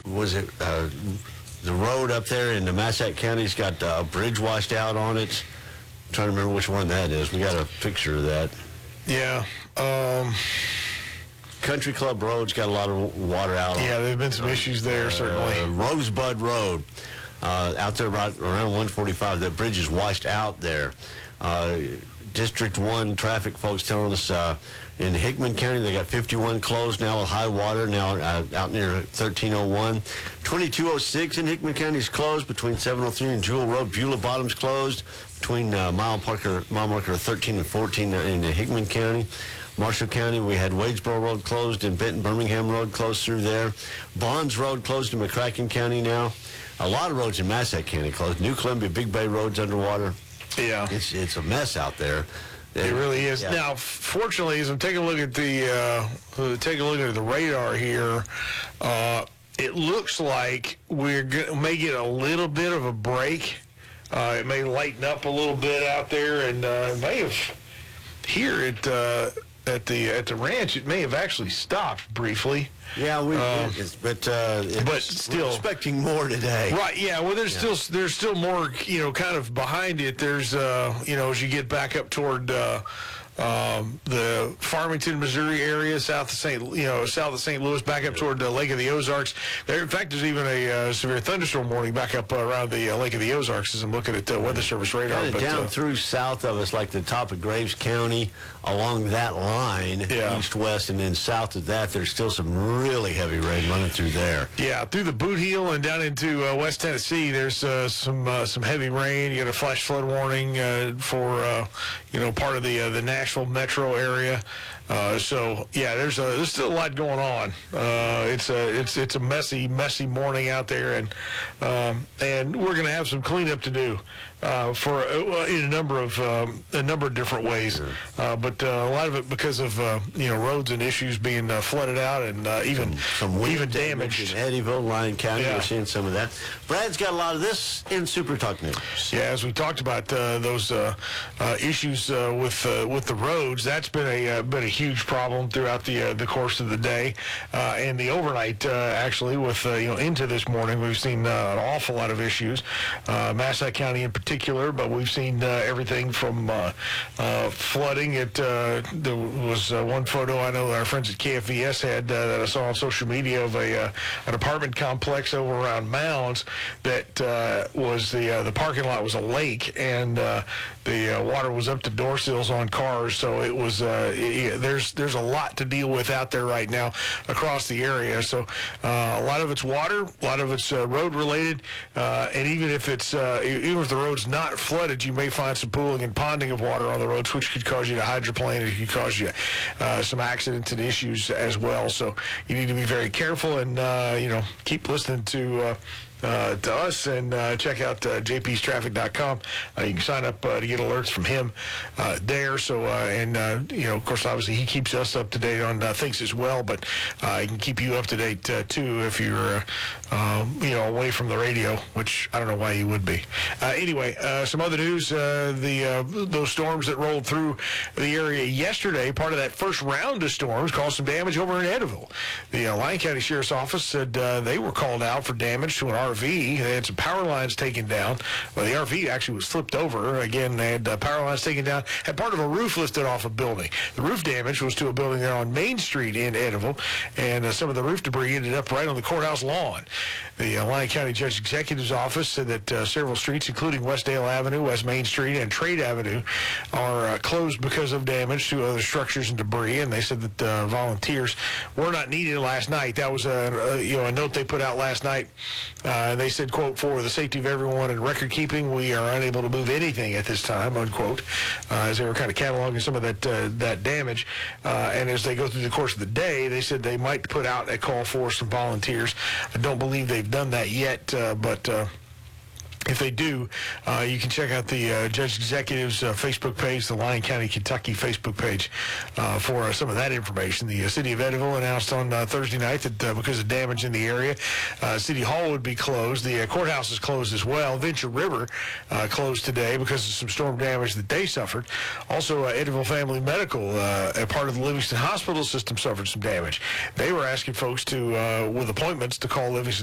was it the road up there in the Massac County's got a bridge washed out on it. I'm trying to remember which one that is. We got a picture of that. Yeah. Country Club Road's got a lot of water out on it. Yeah, there have been some issues there, certainly. Rosebud Road, out there around 145, that bridge is washed out there. District 1 traffic folks telling us in Hickman County they got 51 closed now with high water now out near 1301. 2206 in Hickman County is closed between 703 and Jewel Road. Beulah Bottom's closed between mile marker 13 and 14 in Hickman County. Marshall County, we had Wadesboro Road closed and Benton Birmingham Road closed through there. Bonds Road closed in McCracken County now. A lot of roads in Massac County closed. New Columbia, Big Bay Road's underwater. Yeah. It's a mess out there. It really is. Yeah. Now, fortunately, as I'm taking a look at the radar here, it looks like we may get a little bit of a break. It may lighten up a little bit out there, and may have here at the ranch. It may have actually stopped briefly. Yeah, but still we're expecting more today. Right? Yeah. Well, there's still more. Kind of behind it. There's as you get back up toward the Farmington, Missouri area, south of St. Louis, back up toward the Lake of the Ozarks. There, in fact, there's even a severe thunderstorm warning back up around the Lake of the Ozarks as I'm looking at the Weather Service radar. Kind of down through south of us, like the top of Graves County, along that line, east-west, and then south of that, there's still some really heavy rain running through there. Yeah, through the Boot Heel and down into West Tennessee, there's some heavy rain. You got a flash flood warning for part of the Nashville metro area. So yeah, there's still a lot going on. It's a messy morning out there, and we're going to have some cleanup to do in a number of different ways. But a lot of it because of roads and issues being flooded out and even damaged in Eddyville, Lyon County. Yeah. We're seeing some of that. Brad's got a lot of this in Super Talk News. Yeah, as we talked about those issues with the roads, that's been a huge problem throughout the course of the day and the overnight. Actually, with into this morning, we've seen an awful lot of issues. Massac County in particular, but we've seen everything from flooding. There was one photo I know our friends at KFVS had that I saw on social media of an apartment complex over around Mounds that was the parking lot was a lake, and the water was up to door sills on cars. So it was there's a lot to deal with out there right now across the area. So a lot of it's water, a lot of it's road related, and even if the road's not flooded, you may find some pooling and ponding of water on the roads, which could cause you to hydroplane. It could cause you some accidents and issues as well. So you need to be very careful and keep listening to us and check out jpstraffic.com. You can sign up to get alerts from him there. So of course, obviously he keeps us up to date on things as well, but he can keep you up to date too if you're away from the radio, which I don't know why you would be. Anyway, some other news: those storms that rolled through the area yesterday, part of that first round of storms, caused some damage over in Eddyville. The Lyon County Sheriff's Office said they were called out for damage to an RV. They had some power lines taken down. Well, the RV actually was flipped over. Again, they had power lines taken down, had part of a roof lifted off a building. The roof damage was to a building there on Main Street in Eddyville, and some of the roof debris ended up right on the courthouse lawn. The Lyon County Judge Executive's Office said that several streets, including Westdale Avenue, West Main Street, and Trade Avenue, are closed because of damage to other structures and debris, and they said that volunteers were not needed last night. That was a note they put out last night. They said, quote, "For the safety of everyone in record keeping, we are unable to move anything at this time," unquote, as they were kind of cataloging some of that damage. And as they go through the course of the day, they said they might put out a call for some volunteers. I don't believe they've done that yet, but if they do, you can check out the Judge Executive's Facebook page, the Lyon County, Kentucky Facebook page, for some of that information. The city of Eddyville announced on Thursday night that because of damage in the area, City Hall would be closed. The courthouse is closed as well. Venture River closed today because of some storm damage that they suffered. Also, Eddyville Family Medical, a part of the Livingston Hospital system, suffered some damage. They were asking folks with appointments to call Livingston